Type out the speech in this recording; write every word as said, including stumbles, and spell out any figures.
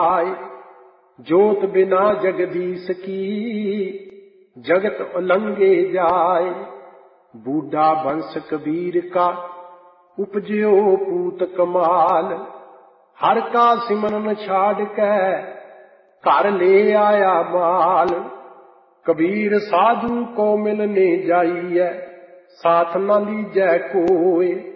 आए। जोत बिना जगदीश की जगत उलंघे जाए। बूढ़ा वंश कबीर का उपजो पूत कमाल। हर का सिमरन छाड़ के घर ले आया माल। कबीर साधु को मिलने जाइए साथ न लीजै कोय।